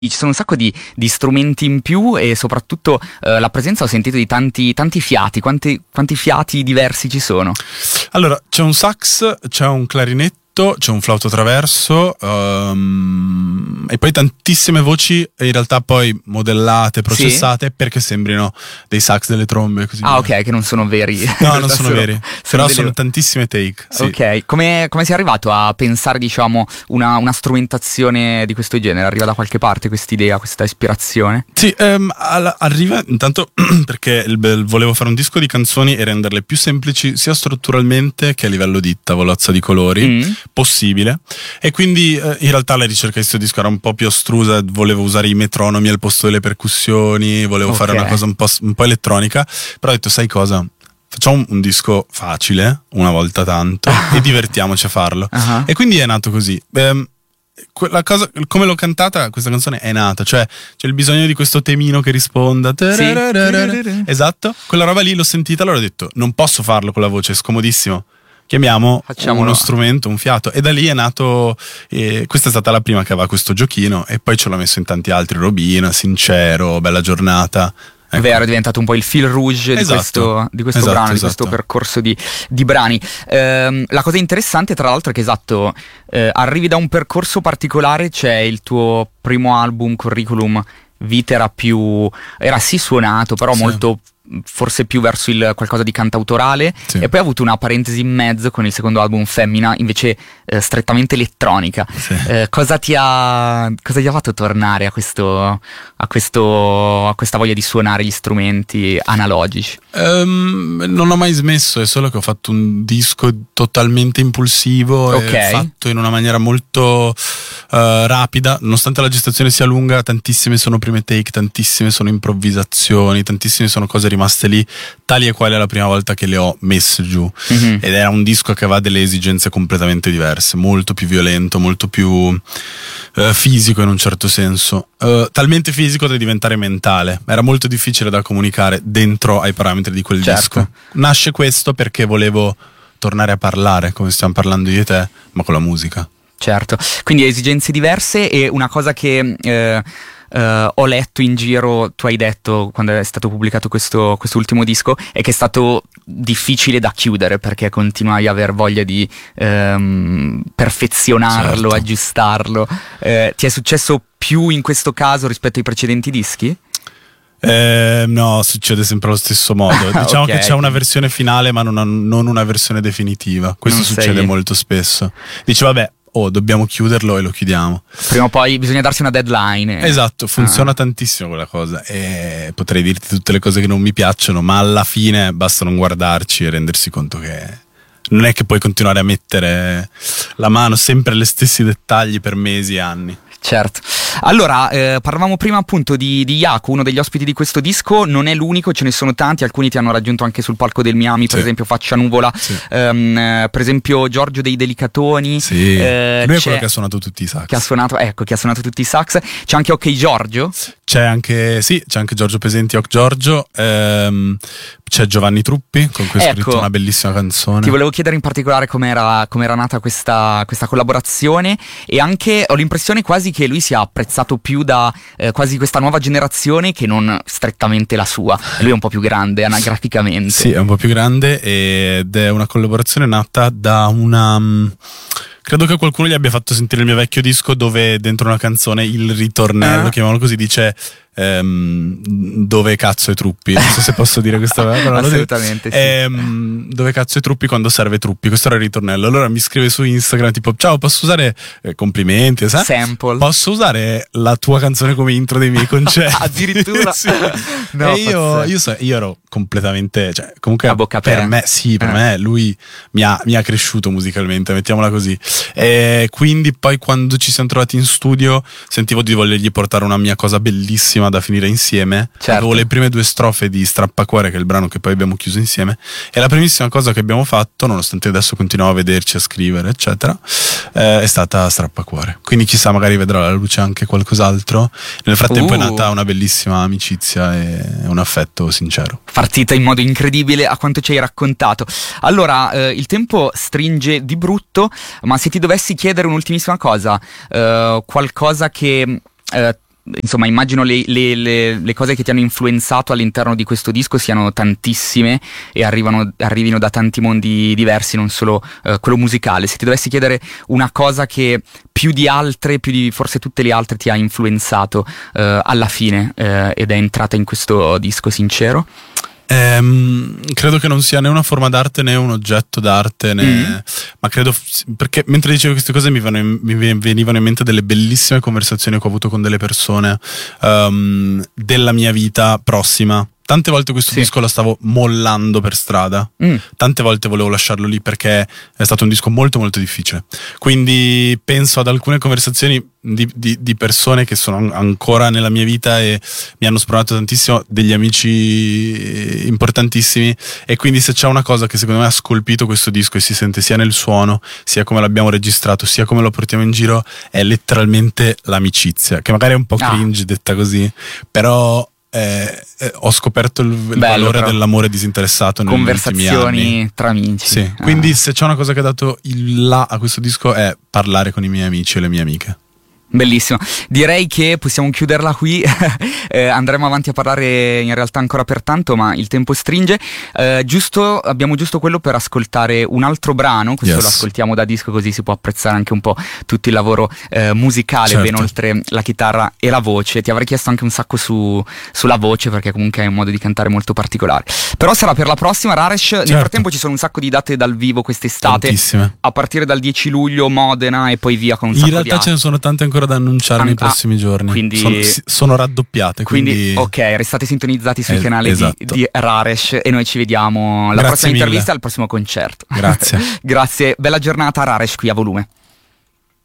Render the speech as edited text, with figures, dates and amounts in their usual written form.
ci sono un sacco di strumenti in più e soprattutto la presenza, ho sentito, di tanti fiati. Quanti fiati diversi ci sono? Allora, c'è un sax, c'è un clarinetto, c'è un flauto traverso e poi tantissime voci in realtà poi modellate, processate perché sembrino dei sax, delle trombe, così via. Ok, che non sono veri. No, non sono veri, però sono tantissime take, sì. Ok, come sei arrivato a pensare, diciamo, una strumentazione di questo genere? Arriva da qualche parte quest'idea, questa ispirazione? Sì, arriva intanto perché volevo fare un disco di canzoni e renderle più semplici sia strutturalmente che a livello di tavolozza di colori possibile, e quindi in realtà la ricerca di questo disco era un po' più astrusa, volevo usare i metronomi al posto delle percussioni, volevo fare una cosa un po' elettronica, però ho detto, sai cosa? Facciamo un disco facile, una volta tanto, e divertiamoci a farlo. E quindi è nato così. La cosa, come l'ho cantata, questa canzone è nata, cioè c'è il bisogno di questo temino che risponda, esatto, quella roba lì l'ho sentita, allora ho detto, non posso farlo con la voce, è scomodissimo, chiamiamo uno strumento, un fiato, e da lì è nato, questa è stata la prima che aveva questo giochino, e poi ce l'ho messo in tanti altri, Robina, Sincero, Bella Giornata. Ecco. Vero, è diventato un po' il fil rouge di questo brano, di questo percorso di brani. La cosa interessante, tra l'altro, è che arrivi da un percorso particolare. C'è il tuo primo album, Curriculum Vitae, era sì suonato, però molto, forse più verso il qualcosa di cantautorale, e poi ha avuto una parentesi in mezzo con il secondo album, Femmina, invece strettamente elettronica. Cosa ti ha fatto tornare a questa voglia di suonare gli strumenti analogici? Non ho mai smesso, è solo che ho fatto un disco totalmente impulsivo, e fatto in una maniera molto rapida, nonostante la gestazione sia lunga. Tantissime sono prime take, tantissime sono improvvisazioni, tantissime sono cose rimaste lì tali e quali alla prima volta che le ho messe giù. Ed era un disco che aveva delle esigenze completamente diverse, molto più violento, molto più fisico in un certo senso, talmente fisico da diventare mentale. Era molto difficile da comunicare dentro ai parametri di quel disco. Nasce questo perché volevo tornare a parlare come stiamo parlando io e te, ma con la musica. Certo, quindi esigenze diverse. E una cosa che ho letto in giro, tu hai detto quando è stato pubblicato questo ultimo disco, è che è stato difficile da chiudere perché continuavi a aver voglia di perfezionarlo, aggiustarlo. Ti è successo più in questo caso rispetto ai precedenti dischi? No, succede sempre allo stesso modo. Diciamo che c'è una versione finale, ma non una versione definitiva. Questo succede molto spesso. Dici, vabbè, dobbiamo chiuderlo e lo chiudiamo. Prima o poi bisogna darsi una deadline. Esatto, funziona tantissimo quella cosa. E potrei dirti tutte le cose che non mi piacciono, ma alla fine basta non guardarci e rendersi conto che non è che puoi continuare a mettere la mano sempre agli stessi dettagli per mesi e anni. Certo. Allora, parlavamo prima appunto di Jaco, uno degli ospiti di questo disco. Non è l'unico, ce ne sono tanti, alcuni ti hanno raggiunto anche sul palco del Miami, per esempio Faccia Nuvola, per esempio Giorgio dei Delicatoni. Lui è quello che ha suonato tutti i sax. Che ha suonato tutti i sax. C'è anche Ok Giorgio. C'è anche Giorgio Pesenti, Ok Giorgio. C'è Giovanni Truppi, con cui ho scritto una bellissima canzone. Ti volevo chiedere in particolare com'era nata questa collaborazione, e anche ho l'impressione quasi che lui sia apprezzato più da quasi questa nuova generazione che non strettamente la sua. Lui è un po' più grande anagraficamente. Sì, è un po' più grande, ed è una collaborazione nata da credo che qualcuno gli abbia fatto sentire il mio vecchio disco, dove dentro una canzone il ritornello, chiamiamolo così, dice dove cazzo è Truppi, non so se posso dire questa parola. Assolutamente sì. Dove cazzo è Truppi quando serve Truppi, questo era il ritornello. Allora mi scrive su Instagram tipo, ciao, posso usare complimenti, sample, posso usare la tua canzone come intro dei miei concerti? Addirittura. Sì. No, e io ero completamente, cioè, comunque a bocca per me per me lui mi ha cresciuto musicalmente, mettiamola così. E quindi poi quando ci siamo trovati in studio sentivo di volergli portare una mia cosa bellissima da finire insieme. Avevo le prime 2 strofe di Strappacuore, che è il brano che poi abbiamo chiuso insieme, e la primissima cosa che abbiamo fatto, nonostante adesso continuiamo a vederci, a scrivere eccetera, è stata Strappacuore. Quindi chissà, magari vedrà la luce anche qualcos'altro. Nel frattempo è nata una bellissima amicizia e un affetto sincero, partita in modo incredibile, a quanto ci hai raccontato. Allora, il tempo stringe di brutto, ma se ti dovessi chiedere un'ultimissima cosa, qualcosa che insomma, immagino le cose che ti hanno influenzato all'interno di questo disco siano tantissime e arrivino da tanti mondi diversi, non solo quello musicale. Se ti dovessi chiedere una cosa che più di altre, più di forse tutte le altre, ti ha influenzato alla fine ed è entrata in questo disco Sincero? Credo che non sia né una forma d'arte né un oggetto d'arte, ma credo, perché mentre dicevo queste cose mi venivano in mente delle bellissime conversazioni che ho avuto con delle persone della mia vita prossima. Tante volte questo disco lo stavo mollando per strada, tante volte volevo lasciarlo lì perché è stato un disco molto molto difficile. Quindi penso ad alcune conversazioni di persone che sono ancora nella mia vita e mi hanno spronato tantissimo, degli amici importantissimi, e quindi se c'è una cosa che secondo me ha scolpito questo disco e si sente sia nel suono, sia come l'abbiamo registrato, sia come lo portiamo in giro, è letteralmente l'amicizia, che magari è un po' cringe detta così, però ho scoperto il valore dell'amore disinteressato negli ultimi anni. Conversazioni tra amici. Sì. Quindi se c'è una cosa che ha dato il là a questo disco è parlare con i miei amici e le mie amiche. Bellissimo, direi che possiamo chiuderla qui. Andremo avanti a parlare in realtà ancora per tanto, ma il tempo stringe. Abbiamo giusto quello per ascoltare un altro brano, questo lo ascoltiamo da disco, così si può apprezzare anche un po' tutto il lavoro musicale, ben oltre la chitarra e la voce. Ti avrei chiesto anche un sacco sulla voce, perché comunque è un modo di cantare molto particolare, però sarà per la prossima, Raresh. Nel frattempo ci sono un sacco di date dal vivo quest'estate. Tantissime. A partire dal 10 luglio Modena e poi via con un sacco di in realtà ce ne sono tante ancora da annunciare nei prossimi giorni, quindi sono raddoppiate, quindi ok, restate sintonizzati sul canale di Raresh e noi ci vediamo alla prossima intervista, al prossimo concerto. Grazie. Grazie, bella giornata, Raresh qui a Volume.